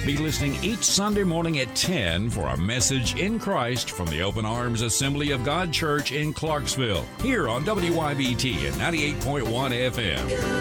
Be listening each Sunday morning at 10 for a message in Christ from the Open Arms Assembly of God Church in Clarksville, here on WYBT at 98.1 FM.